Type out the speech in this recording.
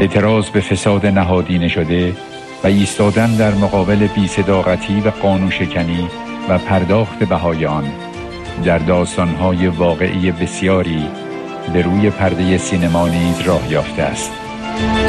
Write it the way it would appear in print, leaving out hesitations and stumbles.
اعتراض به فساد نهادینه شده و ایستادن در مقابل بی‌صداقتی و قانون شکنی و پرداخت بهای آن در داستان‌های واقعی بسیاری به روی پرده سینما نیز راه یافته است.